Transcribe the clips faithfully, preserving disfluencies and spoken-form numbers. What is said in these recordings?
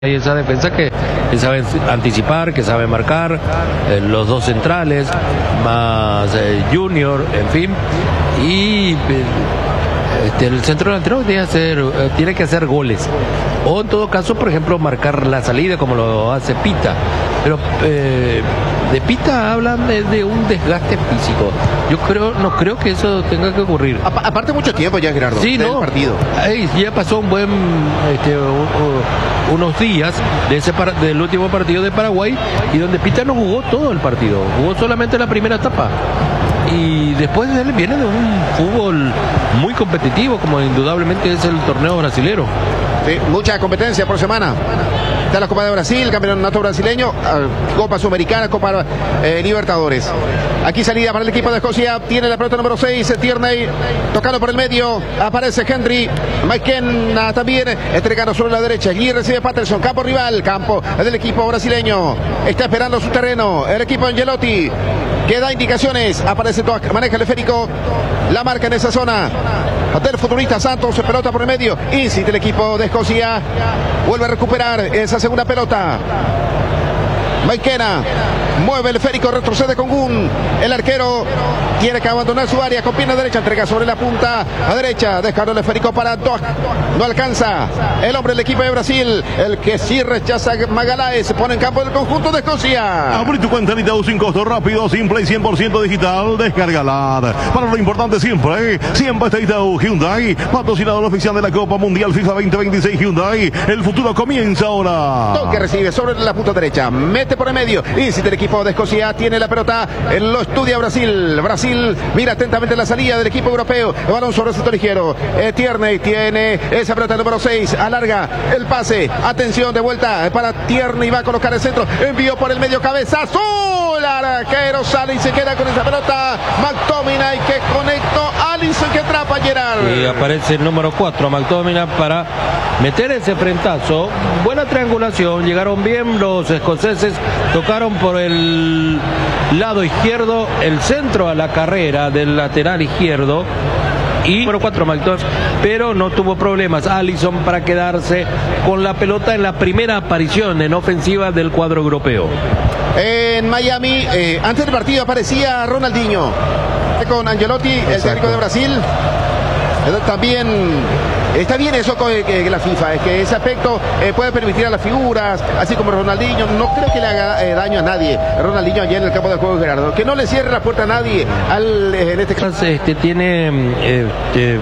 Hay esa defensa que, que sabe anticipar, que sabe marcar, eh, los dos centrales, más eh, Junior, en fin, y eh, este, el centro delantero tiene que, hacer, eh, tiene que hacer goles, o en todo caso, por ejemplo, marcar la salida como lo hace Pita, pero eh, de Pita hablan de, de un desgaste físico. Yo creo, no creo que eso tenga que ocurrir. A, aparte mucho tiempo ya, Gerardo, sí, del no, partido. Ey, ya pasó un buen, este, un, un, unos días de ese par, del último partido de Paraguay, y donde Pita no jugó todo el partido, jugó solamente la primera etapa. Y después él viene de un fútbol muy competitivo, como indudablemente es el torneo brasilero. Sí, mucha competencia por semana. Está la Copa de Brasil, campeonato brasileño, Copa Sudamericana, Copa eh, Libertadores. Aquí salida para el equipo de Escocia, tiene la pelota número seis, Tierney, tocando por el medio, aparece Henry, McKenna también, entregando sobre la derecha, y recibe Patterson, campo rival, campo del equipo brasileño, está esperando su terreno, el equipo Angelotti, que da indicaciones, aparece Toac, maneja el esférico, la marca en esa zona del futbolista Santos, pelota por el medio, incita el equipo de Escocia, vuelve a recuperar esa segunda pelota. McKenna mueve el esférico, retrocede con Gun, el arquero tiene que abandonar su área con pierna derecha, entrega sobre la punta a derecha, dejando el esférico para Doc, no alcanza el hombre del equipo de Brasil, el que sí rechaza Magaláes, se pone en campo del conjunto de Escocia. Abrí tu cuenta en Itaú sin costo, rápido, simple y cien por ciento digital, descárgala. Para lo importante siempre, siempre está Itaú. Hyundai, patrocinador oficial de la Copa Mundial FIFA veinte veintiséis. Hyundai, el futuro comienza ahora. Doc que recibe sobre la punta derecha, mete por el medio, y si el equipo de Escocia tiene la pelota, él lo estudia Brasil, Brasil mira atentamente la salida del equipo europeo, el balón sobre el sector izquierdo, eh, Tierney tiene esa pelota número seis, alarga el pase, atención de vuelta para Tierney, va a colocar el centro, envió por el medio, cabezazo, el arquero sale y se queda con esa pelota, McTominay que conectó, Alisson que atrapa a Gerard. Y aparece el número cuatro, McTominay, para meter ese frentazo, buena triangulación, llegaron bien los escoceses, tocaron por el lado izquierdo, el centro a la carrera del lateral izquierdo, y número cuatro McTominay, pero no tuvo problemas Alisson para quedarse con la pelota en la primera aparición en ofensiva del cuadro europeo. En Miami, eh, antes del partido aparecía Ronaldinho con Angelotti, el Exacto. técnico de Brasil. También está bien eso que, que, que la FIFA, es que ese aspecto eh, puede permitir a las figuras, así como Ronaldinho, no creo que le haga eh, daño a nadie. Ronaldinho allá en el campo de juego, Gerardo, que no le cierre la puerta a nadie, al, eh, en este caso. Este, tiene eh, eh,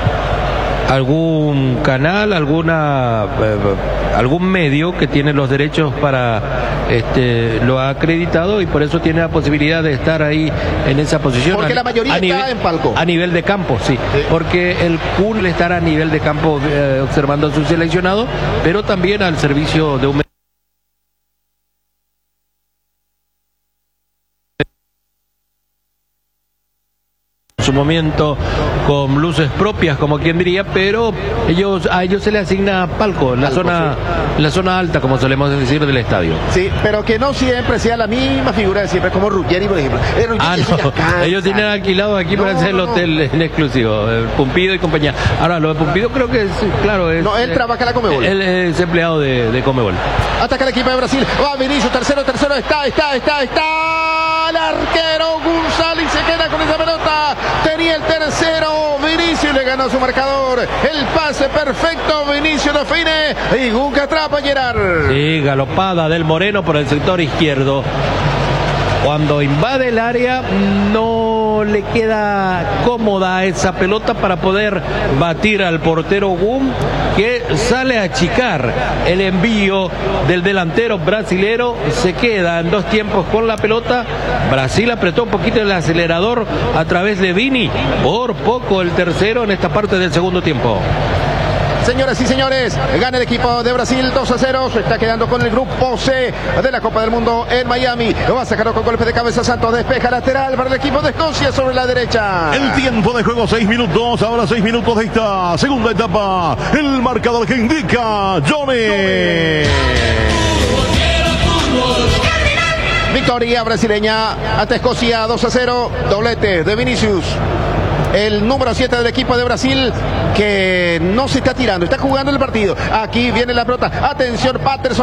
algún canal, alguna eh, algún medio que tiene los derechos para, este, lo ha acreditado, y por eso tiene la posibilidad de estar ahí en esa posición. Porque a, la mayoría a está nivel, en palco. A nivel de campo, sí. sí. Porque el Kun estará a nivel de campo eh, observando a su seleccionado, pero también al servicio de un su momento con luces propias, como quien diría, pero ellos a ellos se les asigna palco en la Palco, zona sí. la zona alta, como solemos decir, del estadio. Sí, pero que no siempre sea la misma figura de siempre, como Ruggeri, por ejemplo. Eh, Ruggeri Ah, sí ya no, cansa. ellos tienen alquilado aquí No, para hacer el no, no. hotel en exclusivo, el Pumpido y compañía. Ahora, lo de Pumpido creo que es, claro, es... No, él trabaja en la Conmebol. Él es empleado de, de Conmebol. Ataca el equipo de Brasil, va Vinicius, tercero, tercero, está, está, está, está, el arquero González se queda con esa pelota, tenía el tercero, Vinicius le ganó su marcador, el pase perfecto, Vinicius define, y Gun atrapa a Gerard. Sí, galopada del Moreno por el sector izquierdo. Cuando invade el área no le queda cómoda esa pelota para poder batir al portero Gum, que sale a achicar el envío del delantero brasilero, se queda en dos tiempos con la pelota. Brasil apretó un poquito el acelerador a través de Vini, por poco el tercero en esta parte del segundo tiempo. Señoras y señores, gana el equipo de Brasil dos a cero, se está quedando con el grupo C de la Copa del Mundo en Miami. Lo va a sacar con golpe de cabeza Santos, despeja lateral para el equipo de Escocia sobre la derecha. El tiempo de juego seis minutos, ahora seis minutos de esta segunda etapa. El marcador que indica Johnny. Victoria brasileña ante Escocia dos a cero, doblete de Vinicius. el número siete del equipo de Brasil, que no se está tirando, está jugando el partido. Aquí viene la pelota. Atención, Patterson.